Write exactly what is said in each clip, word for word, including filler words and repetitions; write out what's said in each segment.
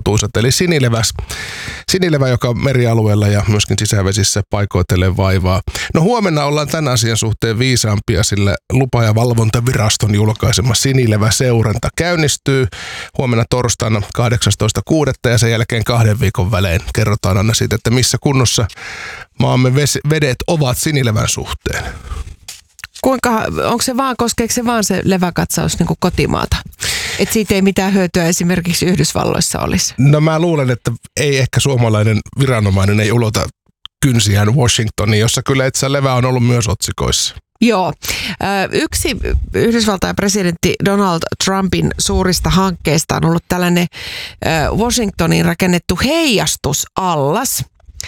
suotuisat, eli sinileväs. Sinilevä, joka on merialueella ja myöskin sisävesissä paikoitellen vaivaa. No huomenna ollaan tämän asian suhteen viisaampia, sillä lupa- ja valvontaviraston julkaisema sinilevä-seuranta käynnistyy huomenna torstaina kahdeksastoista kuudetta ja sen jälkeen kahden viikon välein kerrotaan aina siitä, että missä kunnossa maamme vedet ovat sinilevän suhteen. Kuinka, onko se vaan, koskeeko se vaan se leväkatsaus niin kuin kotimaata? Että siitä ei mitään hyötyä esimerkiksi Yhdysvalloissa olisi? No mä luulen, että ei ehkä suomalainen viranomainen ei ulota kynsiään Washingtoniin, jossa kyllä itse levä on ollut myös otsikoissa. Joo. Yksi Yhdysvaltain presidentti Donald Trumpin suurista hankkeista on ollut tällainen Washingtoniin rakennettu heijastusallas.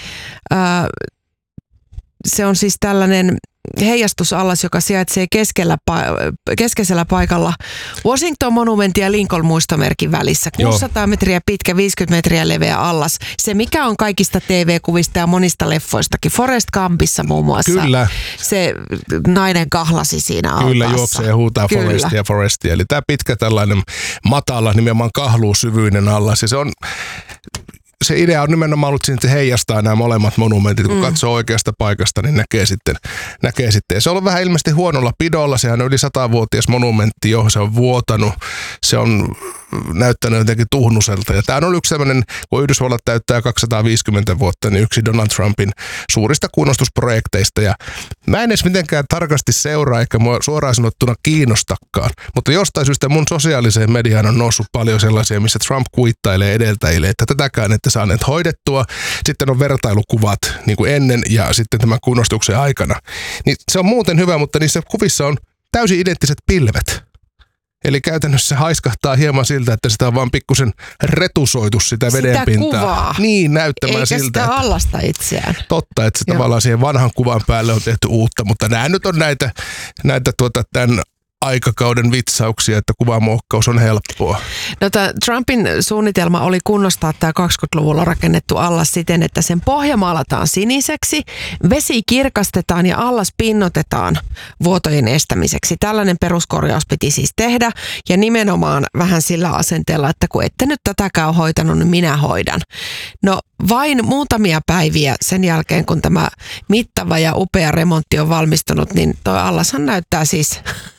Se on siis tällainen heijastusallas, joka sijaitsee keskellä, keskeisellä paikalla Washington-monumentin ja Lincoln-muistomerkin välissä. kuusisataa metriä pitkä, viisikymmentä metriä leveä allas. Se, mikä on kaikista T V-kuvista ja monista leffoistakin. Forrest Gumpissa muun muassa. Kyllä. Se nainen kahlasi siinä altaassa. Kyllä, juoksee ja huutaa Kyllä. Forestia, Forestia. Eli tämä pitkä tällainen matala, nimenomaan kahluusyvyinen allas. Ja se on... Se idea on nimenomaan ollut siinä, että se heijastaa nämä molemmat monumentit. Kun mm. katsoo oikeasta paikasta, niin näkee sitten. Näkee sitten. Ja se on ollut vähän ilmeisesti huonolla pidolla. Sehän on yli satavuotias monumentti, johon se on vuotanut. Se on näyttänyt jotenkin tuhnuselta. Ja tämä on ollut yksi sellainen, kun Yhdysvallat täyttää kaksisataaviisikymmentä vuotta, niin yksi Donald Trumpin suurista kunnostusprojekteista. Ja mä en edes mitenkään tarkasti seuraa, eikä mua suoraan sanottuna kiinnostakaan. Mutta jostain syystä mun sosiaaliseen mediaan on noussut paljon sellaisia, missä Trump kuittailee edeltäjille, että tätäkään ette saaneet hoidettua. Sitten on vertailukuvat niin kuin ennen ja sitten tämän kunnostuksen aikana. Niin se on muuten hyvä, mutta niissä kuvissa on täysin identtiset pilvet. Eli käytännössä se haiskahtaa hieman siltä, että sitä on vaan pikkusen retusoitu sitä, sitä vedenpintaa. Kuvaa. Niin, näyttämään Eikä siltä. Eikä sitä allasta itseään. Totta, että se tavallaan siihen vanhan kuvan päälle on tehty uutta, mutta nämä nyt on näitä, näitä tuota, tämän aikakauden vitsauksia, että kuvamuokkaus on helppoa. No, Trumpin suunnitelma oli kunnostaa tämä kaksikymmentäluvulla rakennettu allas siten, että sen pohja maalataan siniseksi, vesi kirkastetaan ja allas pinnotetaan vuotojen estämiseksi. Tällainen peruskorjaus piti siis tehdä ja nimenomaan vähän sillä asenteella, että kun ette nyt tätäkään hoitanut, niin minä hoidan. No vain muutamia päiviä sen jälkeen, kun tämä mittava ja upea remontti on valmistunut, niin tuo allashan näyttää siis...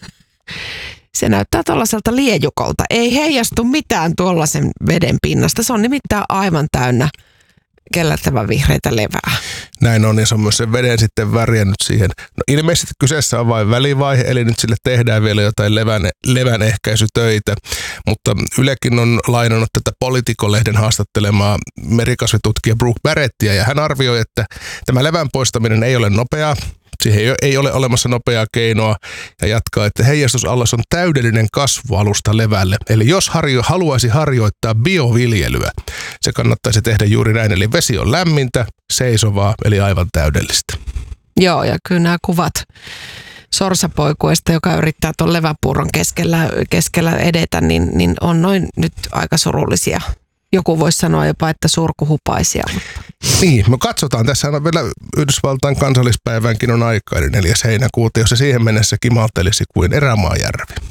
Se näyttää tuollaiselta liejukolta. Ei heijastu mitään tuollaisen veden pinnasta. Se on nimittäin aivan täynnä kellertävän vihreitä levää. Näin on, ja se on myös sen veden sitten värjännyt siihen. No ilmeisesti kyseessä on vain välivaihe, eli nyt sille tehdään vielä jotain levän, levän ehkäisytöitä. Mutta Ylekin on lainannut tätä Politico-lehden haastattelemaa merikasvitutkija Brooke Barrettia, ja hän arvioi, että tämä levän poistaminen ei ole nopeaa. Siihen ei ole olemassa nopeaa keinoa ja jatkaa, että heijastusallas on täydellinen kasvualusta levälle. Eli jos harjo, haluaisi harjoittaa bioviljelyä, se kannattaisi tehdä juuri näin. Eli vesi on lämmintä, seisovaa, eli aivan täydellistä. Joo, ja kyllä nämä kuvat sorsapoikuesta, joka yrittää tuon leväpuuron keskellä, keskellä edetä, niin, niin on noin nyt aika surullisia. Joku voisi sanoa jopa, että surkuhupaisia. Niin, me katsotaan. Tässä on vielä Yhdysvaltain kansallispäivänkin on aikaa, eli neljäs heinäkuuta, jos se siihen mennessä kimaltelisi kuin Erämaajärvi.